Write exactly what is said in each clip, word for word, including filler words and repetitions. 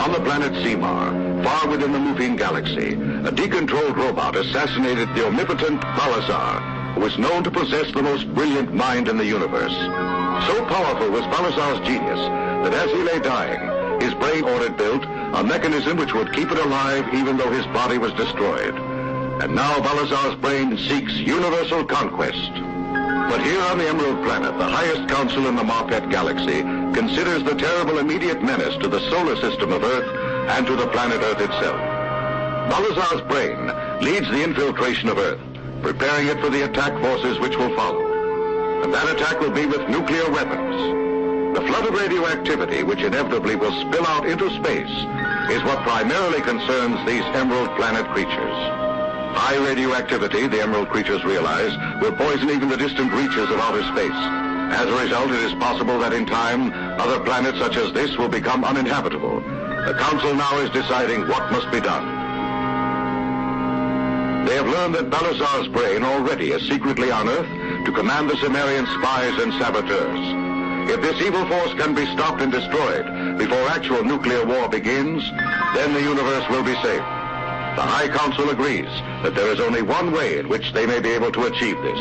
On the planet Semar, far within the Mufin galaxy, a decontrolled robot assassinated the omnipotent Balazar, who is known to possess the most brilliant mind in the universe. So powerful was Balazar's genius that as he lay dying, his brain ordered built a mechanism which would keep it alive even though his body was destroyed. And now Balazar's brain seeks universal conquest. But here on the Emerald Planet, the highest council in the Marpet galaxy considers the terrible immediate menace to the solar system of Earth and to the planet Earth itself. Balazar's brain leads the infiltration of Earth, preparing it for the attack forces which will follow. And that attack will be with nuclear weapons. The flood of radioactivity, which inevitably will spill out into space, is what primarily concerns these Emerald Planet creatures. High radioactivity, the Emerald creatures realize, will poison even the distant reaches of outer space. As a result, it is possible that in time, other planets such as this will become uninhabitable. The Council now is deciding what must be done. They have learned that Balazar's brain already is secretly on Earth to command the Cimmerian spies and saboteurs. If this evil force can be stopped and destroyed before actual nuclear war begins, then the universe will be safe. The High Council agrees that there is only one way in which they may be able to achieve this.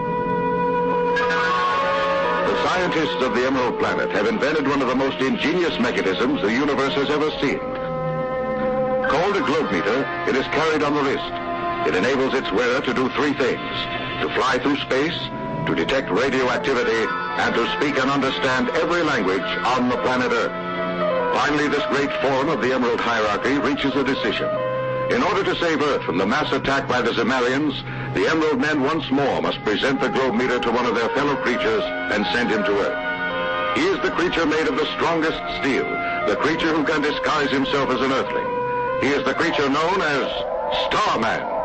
The scientists of the Emerald Planet have invented one of the most ingenious mechanisms the universe has ever seen. Called a globe meter, it is carried on the wrist. It enables its wearer to do three things: to fly through space, to detect radioactivity, and to speak and understand every language on the planet Earth. Finally, this great form of the Emerald Hierarchy reaches a decision. In order to save Earth from the mass attack by the Cimmerians, the Emerald Men once more must present the globe meter to one of their fellow creatures and send him to Earth. He is the creature made of the strongest steel, the creature who can disguise himself as an Earthling. He is the creature known as Starman.